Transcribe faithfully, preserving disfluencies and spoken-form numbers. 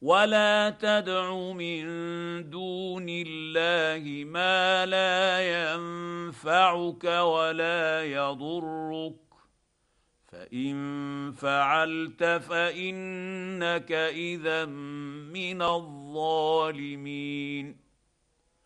ولا تدع من دون الله ما لا ينفعك ولا يضرك فان فعلت فانك اذا من الظالمين